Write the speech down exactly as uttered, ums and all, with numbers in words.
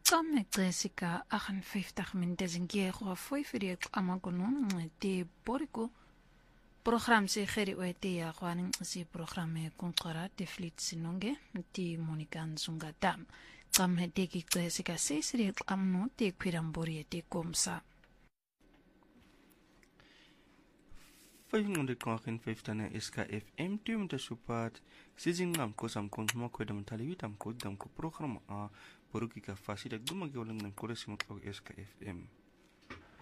Qame Jessica achtenzestig minuten zingiego foi firi amakono te boriko program se kheri wete ya kwani si programe konqara te fleet sinonge ti Monica Zungata qame te ki Jessica se siri amno te kwirambori te komsa vijfhonderdvijfentachtig S K F M tu met supat sizing ngam ko sam kon mo ko dam tali witam ko dam ko program a porukika fasi dak duma gewlang nam ko resimot S K F M